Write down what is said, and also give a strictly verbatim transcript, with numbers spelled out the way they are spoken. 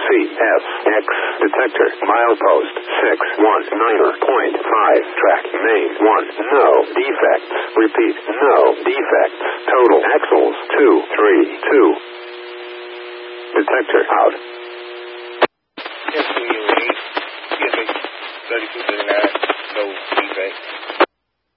C F X detector milepost six one nine point five track main one no defects. Repeat, no defects. Total axles two three two. Detector out. Yes, we eight, C F X thirty-two thirty-nine.